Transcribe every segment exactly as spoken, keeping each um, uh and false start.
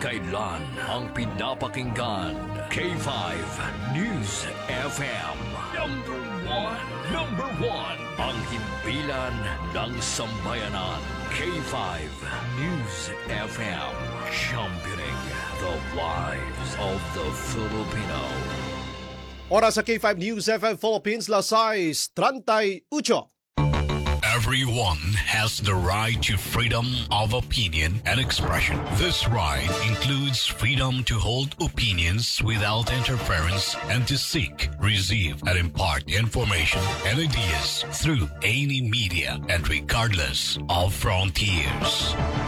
kailan ang pinapakinggan. K five News F M. Number one. Number one. Ang himpilan ng sambayanan. K five News F M. Championing the lives of the Filipino. Oras sa K five News F M Philippines, Lasais, thirty-eight. Everyone has the right to freedom of opinion and expression. This right includes freedom to hold opinions without interference and to seek, receive, and impart information and ideas through any media and regardless of frontiers.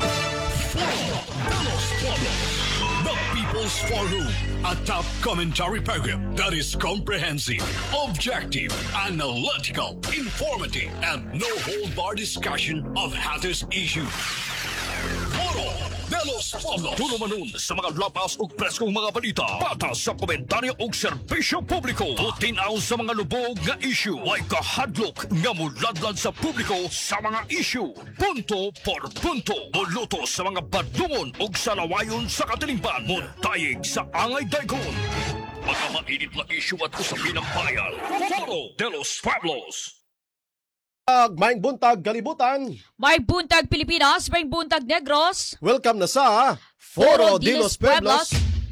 The People's Forum, a top commentary program that is comprehensive, objective, analytical, informative, and no-hold-bar discussion of hottest issues. Foro de los Pueblos. Tulumanon sa mga lapas ug preskong mga balita. Patas sa komentaryo ug serbisyo publiko. Tutinaw sa mga lubog nga issue. Way kahadlok nga muladlad sa publiko sa mga issue. Punto por punto. Muluto sa mga badlungon ug salawayon sa katilingban. Muntayig sa angay daykon. Mga mainit na issue at usapin ng bayan. Foro de los Pueblos. Maing buntag kalibutan. May buntag Pilipinas, may buntag Negros. Welcome na sa Foro de los Pueblos.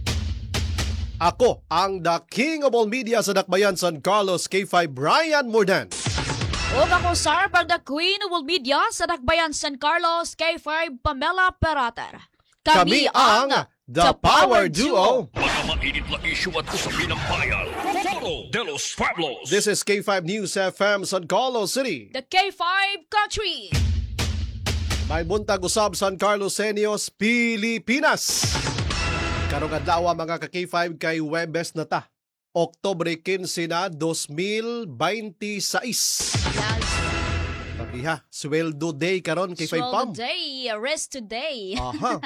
Ako ang the king of all media sa Dakbayan San Carlos, K five Brian Mordan. O ako Sar pag the queen of all media sa Dakbayan San Carlos, K five Pamela Perater. Kami ang The Power Duo. Mga mainit na issue at usapin ng bayan. Foro de los Pueblos. This is K five News F M San Carlos City. The K five Country. May buntag usab San Carlos Senios, Pilipinas. Karong adlaw mga ka-K five kay Webes na ta. Oktubre quince na, dos mil veintiséis. Yes. Tabiha, sweldo day karon kay five Pam. Sweldo day, rest today. Aha.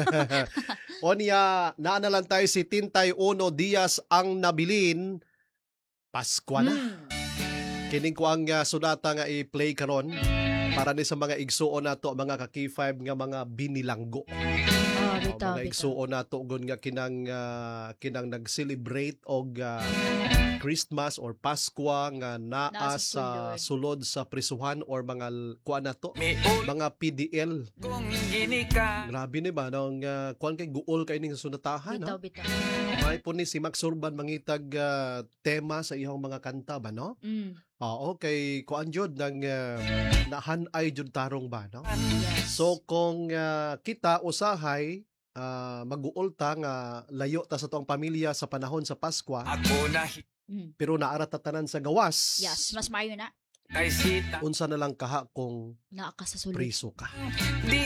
O niya, naana lang tayo si thirty-one Diaz ang nabilin. Paskwa na. Hmm. Kining ko ang uh, sunata nga i-play karon para ni sa mga igsuon nato mga ka-K five nga mga binilanggo. Oh, O, bitaw, mga bitaw. igsuon nato gon nga kinang uh, kinang nag-celebrate og uh, Christmas or Pasko nga naa Naa sa sa sulod sa prisuhan or mga l- kuan nato, mga P D L. Grabe ni ba nang uh, kuan kay guol kay ning sunatahan, Bitaw, no? bitaw. May po ni si Max Urban mangitag uh, tema sa iyang mga kanta ba, no? Mm. Oo, kay kuan jud nang uh, nahanay jud tarong ba, no? Yes. So kung uh, kita usahay uh, mag-uol ta nga layo ta sa tuang pamilya sa panahon sa Pasko, Mm. pero naara ta tanan sa gawas. Yes, mas mayo na. Unsa na lang kaha kung Naa ka sa sulod. priso ka.